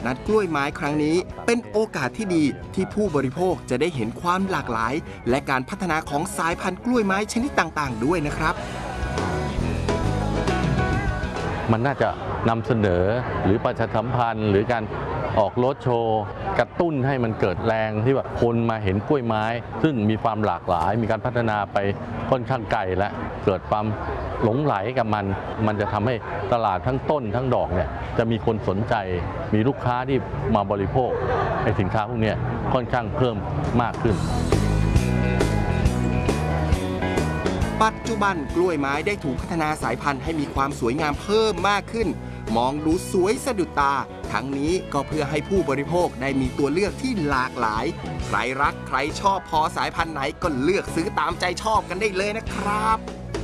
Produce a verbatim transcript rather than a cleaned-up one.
นัดกล้วยไม้ครั้งนี้เป็นโอกาสที่ดีที่ผู้บริโภคจะได้เห็นความหลากหลายและการพัฒนาของสายพันธุ์กล้วยไม้ชนิดต่างๆด้วยนะครับมันน่าจะนำเสนอหรือประชาสัมพันธ์หรือการออกรถโชว์กระตุ้นให้มันเกิดแรงที่ว่าคนมาเห็นกล้วยไม้ซึ่งมีความหลากหลายมีการพัฒนาไปค่อนข้างไกลและเกิดความหลงไหลกับมันมันจะทำให้ตลาดทั้งต้นทั้งดอกเนี่ยจะมีคนสนใจมีลูกค้าที่มาบริโภคไอ้สินค้าพวกนี้ค่อนข้างเพิ่มมากขึ้นปัจจุบันกล้วยไม้ได้ถูกพัฒนาสายพันธุ์ให้มีความสวยงามเพิ่มมากขึ้นมองดูสวยสะดุดตาทั้งนี้ก็เพื่อให้ผู้บริโภคได้มีตัวเลือกที่หลากหลายใครรักใครชอบพอสายพันธุ์ไหนก็เลือกซื้อตามใจชอบกันได้เลยนะครับ